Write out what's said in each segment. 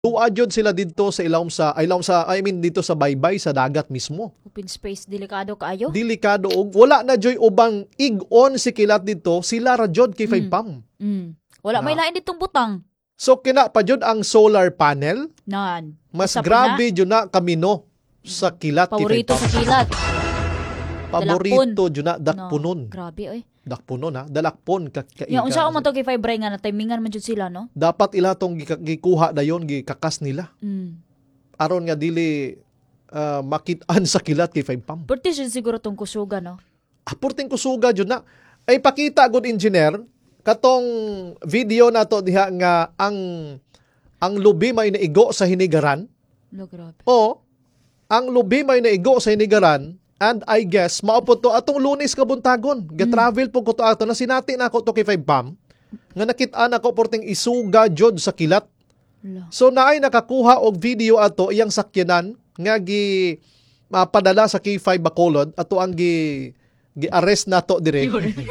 Tuadyon sila dito sa dito sa baybay sa dagat mismo. Open space, delikado kaayo. Delikado og wala na joy ubang ig-on si kilat dito, sila ra jud kay 5 pam. Wala may lain ditong butang. So kina pa jud ang solar panel. Nan. Mas Usa pa grabe jud na kamino sa kilat kay 5 Paborito pam. sa kilat. Paborito jud na dakpunon. No, grabe oy. Dakpunon ha, dalakpon ka. Ya unsa man to kay Fibre nga na timingan man jud sila no? Dapat ila tong gikuha dayon gikakas nila. Aron nga dili makit-an sa kilat kay 5 pam. Perti siya siguro tong kusuga no. Aporting kusuga jud na. Ay pakita good engineer katong video nato diha nga ang lubi may naigo sa hinigaran. No, grabe. O ang lubi may naigo sa hinigaran. And I guess, maupod to atong Lunes kabuntagon. Ga-travel po ko to ato na sinati na ako to kay 5 pam. Nga nakita ako porting isuga jud sa kilat. So naay nakakuha og video ato iyang sakyanan nga gi mapadala sa K5 Bacolod ato ang gi-arrest nato dire.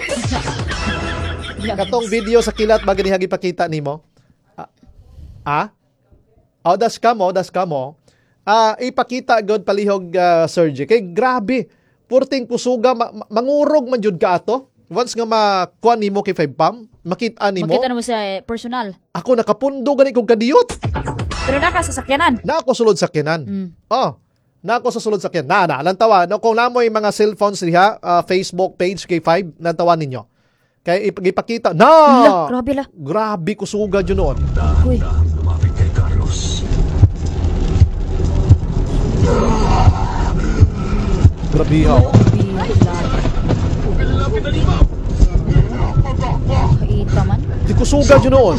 Katong video sa kilat ba gani gipakita nimo? Das kamo. Ipakita god palihog Sir J. Kay grabe, purting kusuga mangurog man jud ka ato. Once nga makuan nimo kay 5 pam, makita nimo. Makita mo sa personal. Ako nakapundo gani kog kadiyot. Pero naka sa sakyanan. Na ako sulod sakyanan. Na ako sa sulod sakyanan. Lantawa, no kung namoy mga cellphones diha, Facebook page kay 5, lantawa ninyo. Kay ipakita. Grabe la. Grabe kusuga jud noon. Uy. Grabe ha. Kaita man. Di kusuga dyan noon.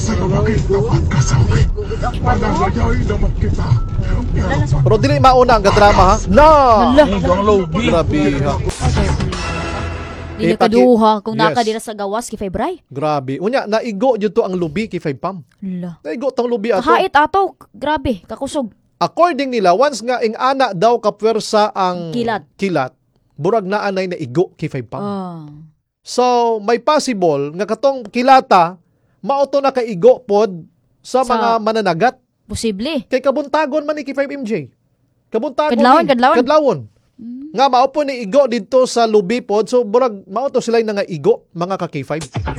Pero dili mauna ang kadrama ha. Grabe ha. Dili kaduha kung naka dira sa gawas kay Febray. Grabe. Unya, naigo dyan to ang lubi kay 5 pam. Naigo tong lubi ato. Kahait ato. Grabe. Kakusog. According nila, once nga ing ana daw kapwersa ang kilat, burag na anay na igo kay 5 pam. So, may possible nga katong kilata, mauto na kaigo pod sa mga mananagat. Posible. Kay kabuntagon man ni kay 5MJ. Kabuntagon kadlawon. Nga maupo ni igo dito sa lubi pod, so burag mauto sila nga igo mga ka K5.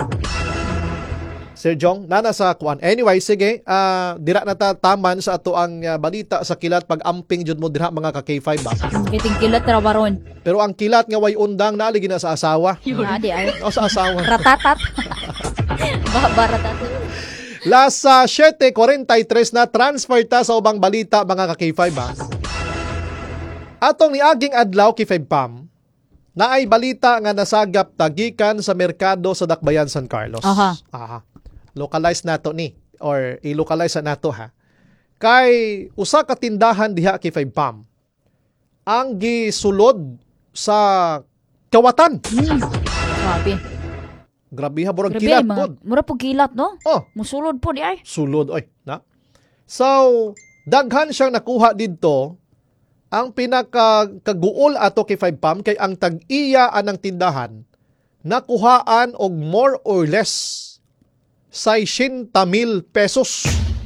Sir Jong, nana sa kuan. Anyway, sige, dira na ta taman sa ato ang balita sa kilat pag amping jud mo dira mga ka K5 ba. Kiting kilat ra baron. Pero ang kilat nga way undang naali gina sa asawa. Di ay. O sa asawa. Ratatat. Baratat. Last 7:43 na transfer ta sa ubang balita mga ka K5 ba. Atong niaging adlaw kay 5 pam. Naay balita nga nasagap tagikan sa merkado sa Dakbayan San Carlos. Aha. Localize nato ni or i-localize nato ha. Kay usa ka tindahan diha kay 5 pam. Ang gisulod sa kawatan. Grabe ha, burang kilat pod. Mura po kilat no? Musulod po di ay. Sulod oy, na. So, daghan siyang nakuha didto. Ang pinaka-kaguol ato kay 5 pam kay ang tag-iya anang tindahan nakuhaan og more or less 60,000 pesos.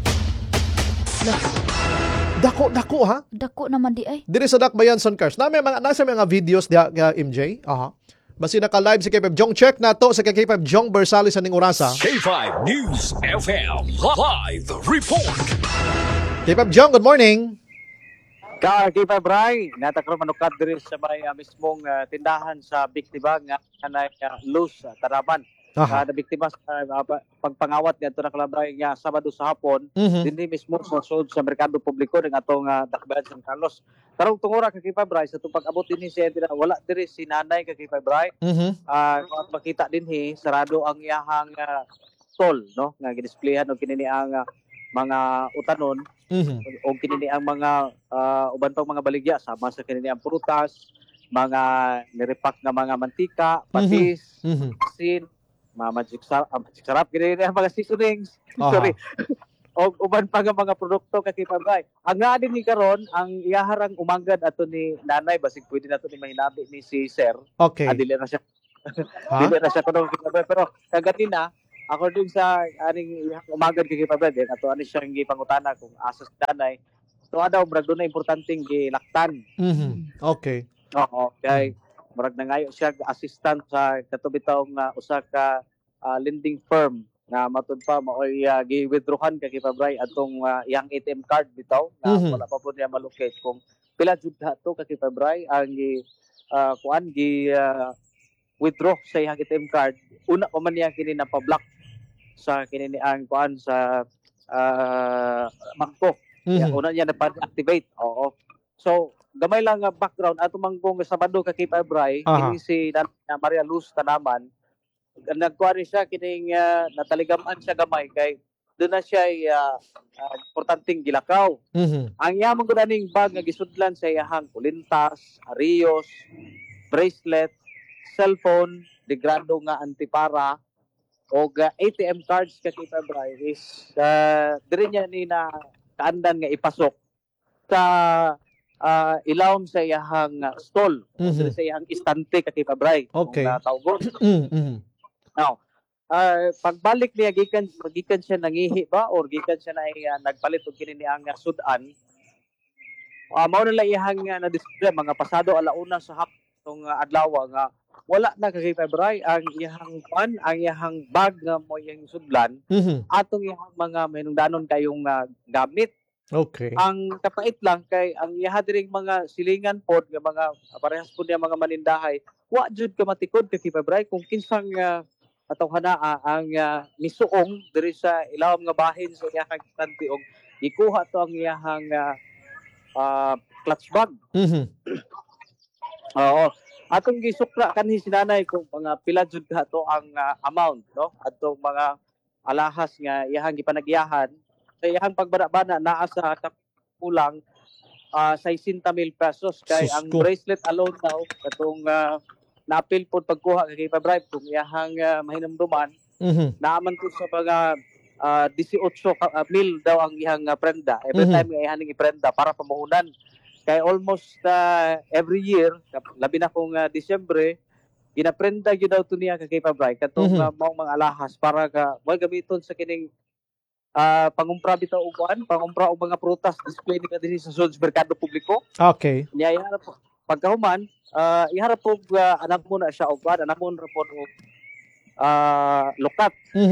Dako ha? Dako naman di ay. Diri sa Dakbayan San Carlos. Nasa mga videos diha MJ. Basi naka-live si K5 Jong. Check na to sa K5 Jong Bersali sa ning orasa. K5 News FM Live Report. K5 Jong, good morning. K5 Ray, natakro manukad diri sa may mismong tindahan sa biktima nga kanay Luz Taraban. Na biktima sa pagpangawat ngadto na kalabray nga Sabado sa hapon, dinhi mismo sa sud sa merkado publiko ng atong Dakbayan San Carlos. Karong tungora kay K5 Ray sa tupag abot dinhi siya wala diri si nanay kay K5 Ray. Makita dinhi sarado ang iyahang stall no nga gidisplayan og kinini ang mga utanon o kinini ang mga uban pang mga baligya sama sa kinini ang prutas, mga nirepack nga mga mantika, patis, asin, magic sarap kinini ang mga seasonings. Sorry. O uban pa nga mga produkto kay K5 Ray. Ang nga din ni karon ang iyaharang umanggad ato ni nanay basig pwede nato ni mahinabi ni si Sir. Okay. Dili na siya. Dili na siya kuno pero kagatina according sa aning umagad kay Pablo din ato ani siyang gipangutana kung asa sa danay. So daw brad na importanteng gilaktan. Okay. Oo, kay murag nangayo siya assistant sa katubitong usa ka lending firm na matud pa maoy gi-withdrawhan kay Pabray atong iyang ATM card bitaw na wala pa po niya malocate kung pila jud to kay Pabray ang kuan withdraw sa iyang ATM card. Una pa man niya kini na pa-block sa kini ang kuan sa bangko. Una niya na pa-activate. Oo. So gamay lang nga background ato manggong Sabado ka kay Pabray kini si Maria Luz Tanaman nagkuha rin siya kining nataligaman siya gamay kay doon na siya importanteng gilakaw. Ang yamang ko ning bag nga gisudlan sa iyahang kulintas, ariyos, bracelet, cellphone, degrado nga antipara o ATM cards ka kay Pabray is diri niya ni na kaandan nga ipasok sa ilawom sa iyahang stall sa iyahang istante ka kay Pabray. Okay. Tawgon. Now, pagbalik niya gikan siya nangihi ba or gikan siya na nagpalit og kini ang sudan. Mao na lang iyang na display mga pasado alauna sa hapong adlaw nga wala na kay Pabray ang iyang ang iyang bag nga mo iyang sudlan atong iyang mga mainungdanon kayong gamit. Okay. Ang kapait lang kay ang iha diring mga silingan pod nga mga parehas pod niya mga manindahay wa jud ka matikod kay Pabray kung kinsang atawhana ang misuong diri sa ilawom nga bahin sa iyang istante og gikuha to ang iyang clutch bag. Oo. Atong gisukra kanhi sinanay kung mga pila jud to ang amount no atong mga alahas nga iyang gipanagyahan sa iyang pagbana-bana naa sa kulang 60,000 pesos kay ang bracelet alone daw katong napil po pagkuha kay Pabray kung iyang mahinumduman naaman ko sa mga 18,000 daw ang iyang prenda every time nga iyang iprenda para pamuhunan kay almost every year labi na kung Disyembre ginaprenda gyud daw to niya kay Pabray katong mga alahas para ka mo gamiton sa kining pangumpra bitaw uban pangumpra og mga prutas display ni kadiri sa Sons Merkado Publiko. Okay. Niya po pagkahuman iharap po anak mo na siya og anak mo ra po lukat.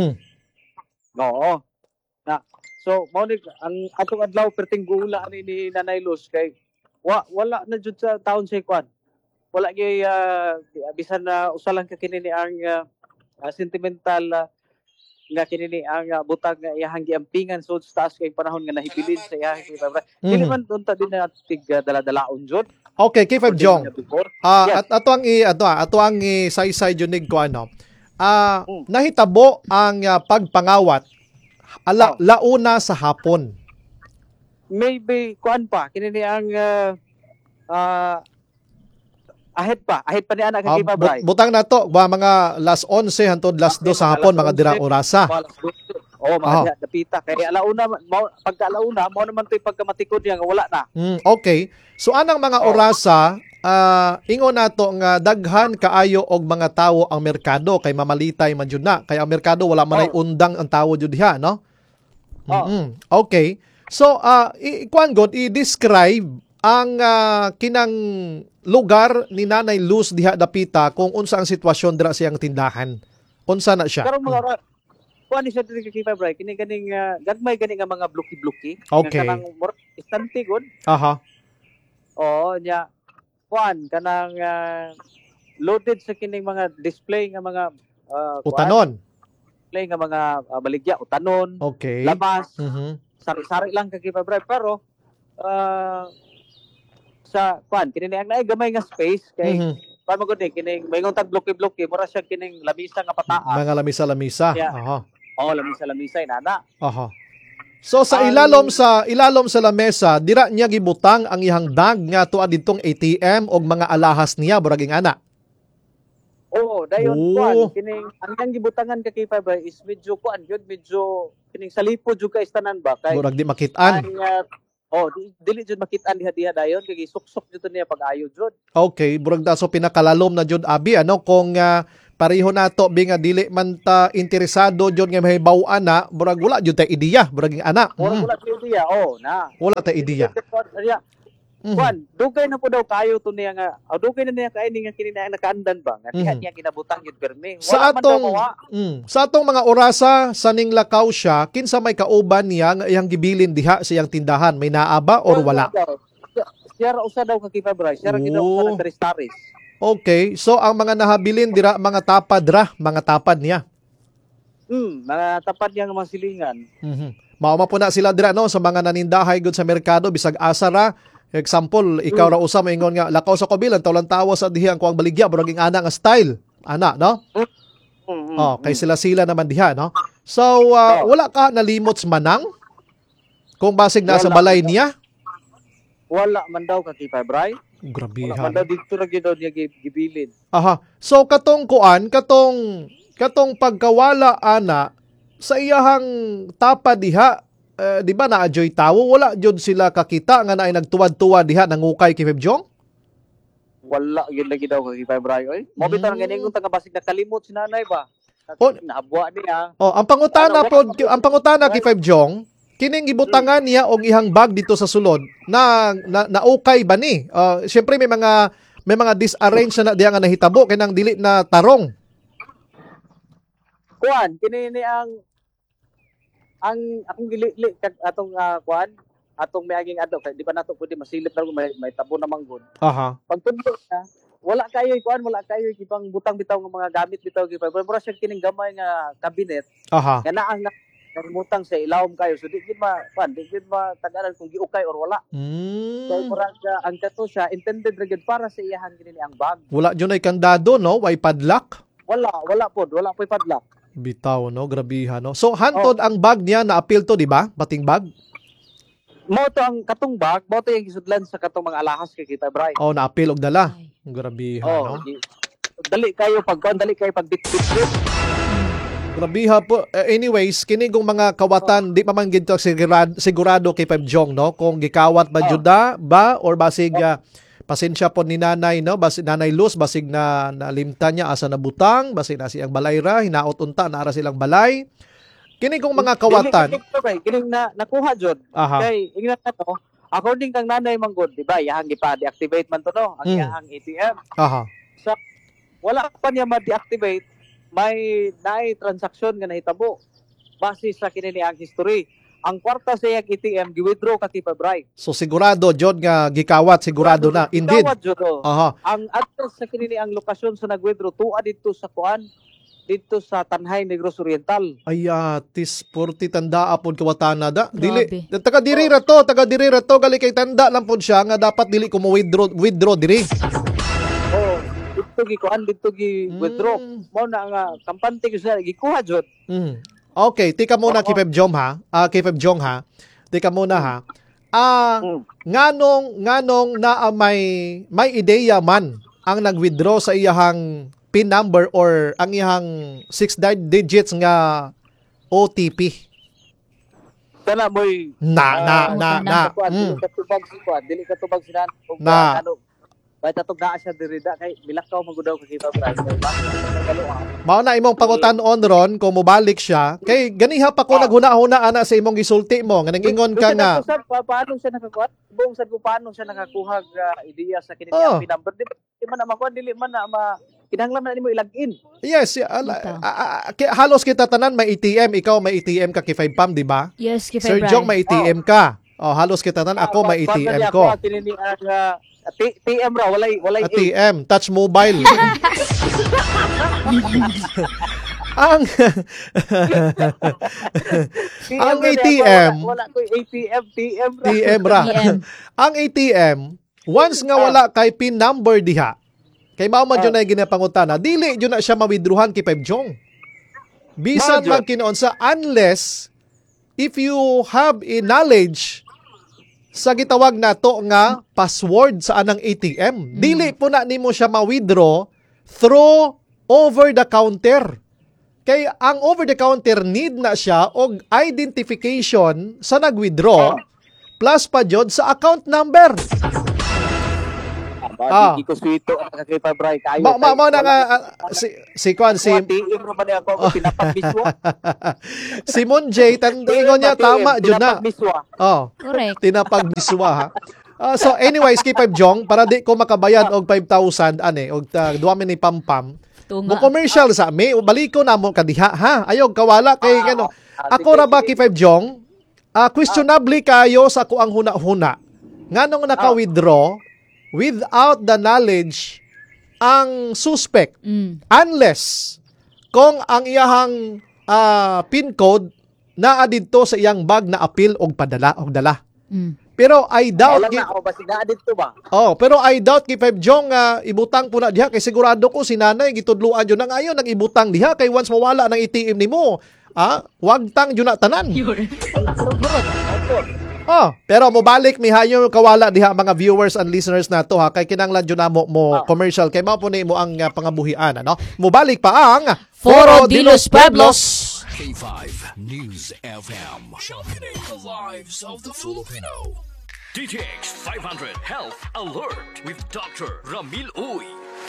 Oo. Na so mao ni ang atong adlaw perting gula ni Nanay Luz kay wala na jud sa taon sa kwan. Wala gyud bisan na usalan ka kini ni ang sentimental nga kini ang butang nga iyang giampingan so sa taas kay panahon nga nahibilin sa iyang kay Pabray. Dili man unta din na tig dala-dalaon jud. Okay, K5 Jong. At ato ang saysay junig ko ano. Nahitabo ang pagpangawat launa sa hapon. Maybe kuan pa kini ang ahit pa ni anak kay Pabray. Butang nato ba mga last 11 hantod last 2 sa hapon mga dira orasa. Mga dapita kay alauna pagka alauna mao naman toy pagkamatikod niya nga wala na. Okay. So anang mga orasa ingon nato nga daghan kaayo og mga tawo ang merkado kay mamalitay man jud na kay ang merkado wala man ay undang ang tawo jud diha no. Okay. So kuan god i-describe ang kinang lugar ni Nanay Luz diha dapita kung unsa ang sitwasyon dira sa iyang tindahan. Unsa na siya? Karon mga kuan ni siya diri kay Pabray kini ganing gagmay gani nga mga bluki-bluki okay. Nga kanang istante god. Oo nya kuan kanang loaded sa kining mga display nga mga utanon. Display nga mga baligya utanon. Okay. Labas. Sari-sari lang kay Pabray pero sa kuan kini ang naay gamay nga space kay paano gud kining mayong tag bloke-bloke mura siya kining lamisa nga pataas. Mga lamisa-lamisa. Lamisa inana. So sa ilalom sa lamesa dira niya gibutang ang iyang bag nga tuad didtong ATM og mga alahas niya buraging ana. Dayon kuan kining ang iyang gibutangan kay Pabray is medyo kuan jud medyo kining salipo jud ka istanan ba kay murag di makit-an. Dili jud makit-an diha dayon kay suksok jud niya pag-ayo jud. Okay, burag da so pinakalalom na jud abi ano kung pareho nato binga dili man ta interesado jud nga mahibaw-an na, murag wala jud ta ideya, murag ang ana. Wala sa idea. Oh, na. Wala ta ideya. Juan, dugay na po daw kayo to niya nga. Dugay na niya kay nga kini na nakaandan ba nga diha niya ginabutang yun permi. Sa atong mga orasa sa ning lakaw siya, kinsa may kauban niya nga iyang gibilin diha sa iyang tindahan, may naaba or wala? Siya ra usa daw ka Kifabray, siya ra gid usa ng Taris. Okay, so ang mga nahabilin dira mga tapad niya. Mga tapad niya nga mga silingan. Mauma po na sila dira no sa mga nanindahay gud sa merkado bisag asa ra. Example, ikaw ra usa maingon nga lakaw sa kabilang tawlan tawa sa diha ang kuwang baligya murag ang ana nga style. Ana, no? Kay sila naman diha, no? So, wala ka nalimots manang kung basig nasa balay niya? Wala man daw ka Kifabray. Grabe Wala ha. man daw dito ra gid niya gibilin. Aha. So katong pagkawala ana sa iyahang tapa diha, di ba na-adjoy tawo, wala jud sila kakita nga naay nagtuwad-tuwad diha nangukay kay Febjong? Wala yun lagi daw kay Febray oy. Mo bitan nga ningon taga basig nakalimot si nanay ba. Naabwa niya. Ang pangutana kay Febjong, kining gibutangan niya og ihang bag dito sa sulod na okay ba ni? Syempre may mga disarrange na diha nga nahitabo kinang dili na tarong. Kuan kini ni ang akong gili atong kuan atong miaging adto kay di ba nato pwede masilip na may tabo na manggod. Aha. Pagtudlo na wala kayo kuan wala kayo gipang butang bitaw nga mga gamit bitaw gipay pero siya kining gamay nga cabinet. Aha. Nga naang namutang sa ilawom kayo so di gid tagalan kung giukay or wala. So murag ang kato siya intended ra gid para sa iyahan kini ang bag. Wala jud ay kandado no, way padlock. Wala po'y padlock. Bitaw no, grabiha no. So hantod ang bag niya na appeal to, di ba? Bating bag. Mo to ang katong bag, mo to yung gisudlan sa katong mga alahas kay kita, Bray. Oh, na appeal og dala. Grabiha no. Dali kayo pagbit-bit. Grabiha po. Anyways, kinigong mga kawatan, di pa man ginto sigurado kay Febjong no, kung gikawat ba juda ba or basig pasensya po ni nanay no, basig nanay Luz basig na nalimta niya asa na butang, basig na siyang balay ra, hinaot unta na ara silang balay. Kini kong mga kawatan. Kining nakuha jud. Kay ingnan nato, according kang nanay manggod, di ba? Iyang gipa-deactivate man to no, ang iyang ATM. Aha. So wala pa niya ma-deactivate, may transaction nga nahitabo base sa kini ang history. Ang kwarta sa iyang ATM gi-withdraw ka Kifabray. So sigurado jud nga gikawat, sigurado na. Indeed. Gikawat jud. Aha. Ang address sa kini ang lokasyon sa nag-withdraw tuwa dito sa kuan, dito sa Tanhay Negros Oriental. Ay, tis 40 tanda apod kawatana da. Dili taga diri ra to gali kay tanda lang pod siya nga dapat dili ko mo withdraw diri. Dito gi withdraw. Mo na nga kampante ko sa gikuha jud. Okay, tika muna kay Febjong ha. Kay Febjong ha. Tika muna ha. Nganong na may ideya man ang nag-withdraw sa iyahang PIN number or ang iyahang 6 digits nga OTP. Sana mo'y dili ka tubag sila na Kahit atong naa siya diri da kay milakaw magudaw ka kita Bray. Mao na imong pangutan-on ron kung mobalik siya kay ganiha pa ko naghuna-huna ana sa imong gisulti mo nga ingon ka nga paano siya nakakuha? Buong sad ko paano siya nakakuha ideya sa kini number di man makuha dili man na kinahanglan na nimo ilagin. Yes, halos kita tanan may ATM, ikaw may ATM ka kay 5 Pam, di ba? Yes, kay Sir Jong may ATM ka. Halos kita tanan ako may ATM ko. TM ra walay ATM, touch mobile. ang ATM wala ko ATM TM ra. Ang ATM once nga wala kay PIN number diha kay mao man jud na ginapangutana dili jud na siya mawithdrawhan kay Febjong. Bisan man kinunsa unless if you have a knowledge sa gitawag nato nga password sa anang ATM. Dili po na nimo siya ma-withdraw through over the counter. Kay ang over the counter need na siya og identification sa nag-withdraw plus pa jud sa account number. Ah. Hindi ko swito ang K5 Bray. Kayo. Mo na nga si Kwan si Tiim ra ba niya ako pinapagmiswa? Simon J ingon niya tama jud na. Pinapagmiswa. Oh, Correct. tinapagmiswa ha. So anyways, K5 Jong, para di ko makabayad og 5,000 ani og duwa mi ni Pampam. Mo Tunga. commercial sa mi, baliko na mo kadiha ha. Ayog kawala kay ngano. Ako ra ba K5 Jong? Questionably kayo sa ko ang huna-huna. Nganong naka-withdraw without the knowledge ang suspect unless kung ang iyahang PIN code naa didto sa iyang bag na appeal og padala og dala. Pero I doubt Wala na ako basig na dito ba? pero I doubt kay 5 Jong ibutang po na diha kay sigurado ko si nanay gitudluan jud nang ayon nang ibutang diha kay once mawala ng ATM nimo, wag tang jud na tanan. Pero mobalik mi hayo kawala diha mga viewers and listeners nato ha kay kinanglan jud namo mo commercial kay mao po nimo ang pangabuhian ano. Mobalik pa ang Foro de los Pueblos. K5 News FM. Championing the lives of the Filipino. DTX 500 Health Alert with Dr. Ramil Uy.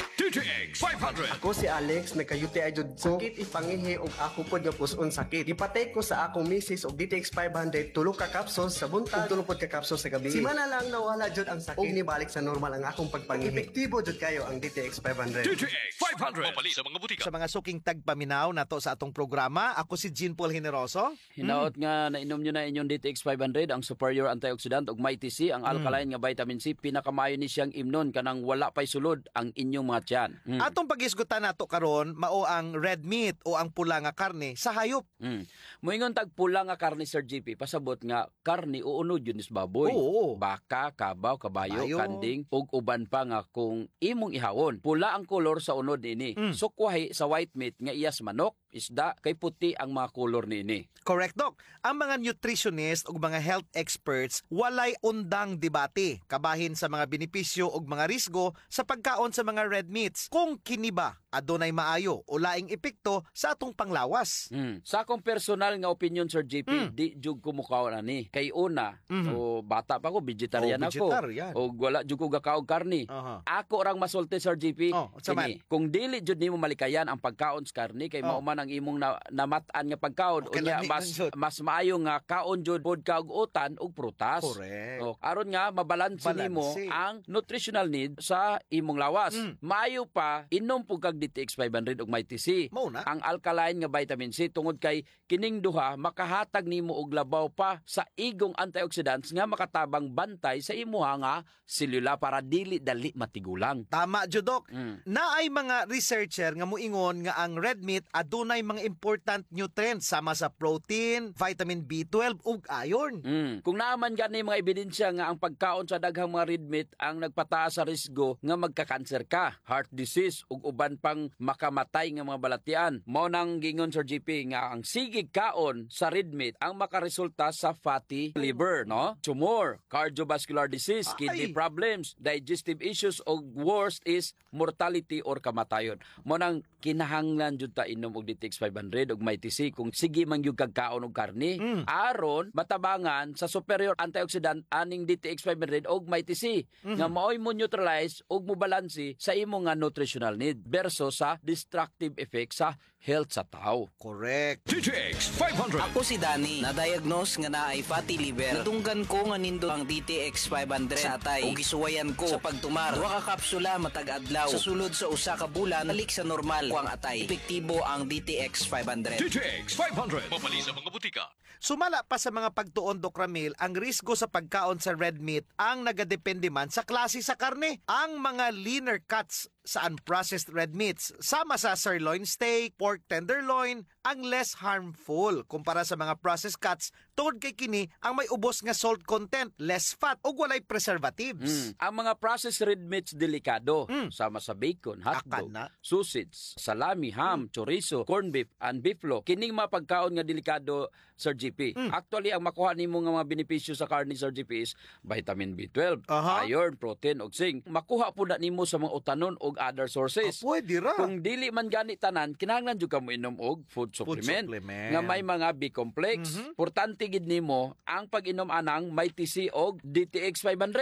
DTX 500. Ako si Alex, nagkayuti ay jud sakit ipangihi og ako pod nga puson sakit. Ipatay ko sa akong misis og DTX 500 tulo ka capsules sa buntag, tulo pod ka capsules sa gabi. Simana lang nawala jud ang sakit ug nibalik sa normal ang akong pagpangihi. Epektibo jud kayo ang DTX 500. DTX 500. Mabali sa mga butika. Sa mga suking tagpaminaw nato sa atong programa, ako si Jean Paul Generoso. Hinaot nga nainom nyo na inyong DTX 500 ang superior antioxidant ug Mighty C ang alkaline nga vitamin C pinakamayo ni siyang imnon kanang wala pay sulod ang inyong mga tiyan. Atong pag-isgutan nato karon mao ang red meat o ang pula nga karne sa hayop. Moingon tag pula nga karne Sir GP pasabot nga karne uunod yun is baboy. Oo. Baka, kabaw, kabayo, Bayo. kanding ug uban pa nga kung imong ihawon. Pula ang kolor sa unod ini. Sukwahi sa white meat nga iyas manok, isda kay puti ang mga kolor niini. Correct, Doc. Ang mga nutritionist ug mga health experts walay undang debate kabahin sa mga benepisyo ug mga risgo sa pagkaon sa mga red meats. Kung kini ba adunay maayo o laing epekto sa atong panglawas. Sa akong personal nga opinion Sir JP, di jud ko mukaon ani. Kay una, o bata pa ko, vegetarian ako. vegetarian. O wala jud ko gakaog karni. Ako rang masulti Sir JP. Saman. Kung dili jud nimo malikayan ang pagkaon sa karni kay mao man ang imong namat-an nga pagkaon Okay, unya lami mas lang jud. mas maayo nga kaon jud pod ka og utan ug prutas. Correct. Aron nga mabalanse nimo Balanse. ang nutritional need sa imong lawas. Maayo pa inom pug kag DTX 500 ug Mighty C. Mao na. Ang alkaline nga vitamin C tungod kay kining duha makahatag nimo og labaw pa sa igong antioxidants nga makatabang bantay sa imuha nga selula para dili dali matigulang. Tama jud, Doc. Naay mga researcher nga muingon nga ang red meat adunay mga important nutrients sama sa protein, vitamin B12 ug iron. Kung naaman gani mga ebidensya nga ang pagkaon sa daghang mga red meat ang nagpataas sa risgo nga magka-cancer ka, heart disease ug uban pang makamatay nga mga balatian. Mao nang gingon Sir GP nga ang sigig kaon sa red meat ang makaresulta sa fatty liver, no? Tumor, cardiovascular disease, kidney problems, digestive issues ug worst is mortality or kamatayon. Mao nang kinahanglan jud ta inom og DTX 500 ug Mighty C kung sige man gyud kag kaon og karne aron matabangan sa superior antioxidant aning DTX 500 ug Mighty C nga maoy mo neutralize ug mo balanse sa imo nga nutritional need versus sa destructive effect sa health sa tao. Correct. DTX 500. Ako si Danny, na-diagnose nga naay fatty liver. Natunggan ko nga nindo ang DTX 500 sa atay. O gisuwayan ko sa pagtumar. Duha ka kapsula matag adlaw. Sa sulod sa usa ka bulan, balik sa normal ko ang atay. Epektibo ang DTX 500. DTX 500. Mabali sa mga butika. Sumala pa sa mga pagtuon, Doc Ramil, ang risgo sa pagkaon sa red meat ang nagadepende man sa klase sa karne. Ang mga leaner cuts sa unprocessed red meats, sama sa sirloin steak, pork tenderloin, ang less harmful kumpara sa mga processed cuts tungod kay kini ang may ubos nga salt content, less fat ug walay preservatives. Ang mga processed red meats delikado sama sa bacon, hotdog, Akan na. sausage, salami, ham, chorizo, corned beef, and beeflo. Kining mga pagkaon nga delikado Sir GP. Actually ang makuha nimo nga mga benepisyo sa karne Sir GP is vitamin B12, iron, protein ug zinc. Makuha pud na nimo sa mga utanon ug other sources. Pwede ra. Kung dili man gani tanan, kinahanglan jud ka mo inom og food supplement nga may mga B-complex. Importante gid nimo ang pag-inom anang Mighty C og DTX 500.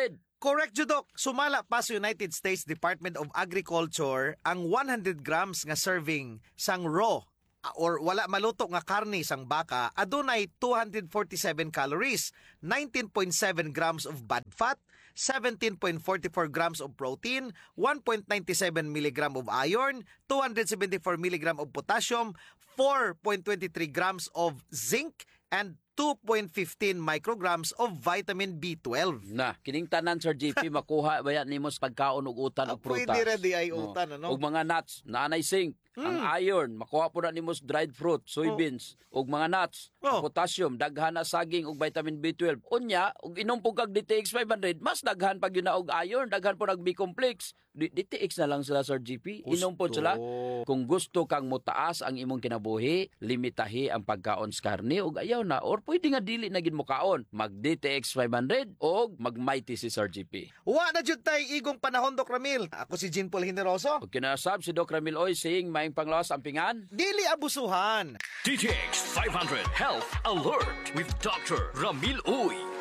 Correct, Judok. Sumala pa sa United States Department of Agriculture ang 100 grams nga serving sang raw or wala maluto nga karne sang baka adunay 247 calories, 19.7 grams of bad fat, 17.44 grams of protein, 1.97 milligram of iron, 274 milligram of potassium, 4.23 grams of zinc, and 2.15 micrograms of vitamin B12. Na, kining tanan Sir JP makuha bayan nimo sa pagkaon og utan og prutas. Pwede ra di ay utan, ano? Og mga nuts, naanay zinc, ang iron, makuha po na nimo sa dried fruit, soybeans, og mga nuts, ang potassium, daghan na saging og vitamin B12. Unya, og inom po kag DTX 500, mas daghan pag yun na og iron, daghan po nag B-complex. DTX na lang sila Sir GP. Inom po sila. Kung gusto kang mutaas ang imong kinabuhi, limitahi ang pagkaon sa karne og ayaw na or pwede nga dili na gid mo kaon. Mag DTX 500 og mag Mighty si Sir GP. Wa na jud tay igong panahon, Doc Ramil. Ako si Jean Paul Generoso. Og kinasab si Doc Ramil Oy saying maing panglawas ampingan. Dili abusuhan. DTX 500 Health Alert with Dr. Ramil Uy.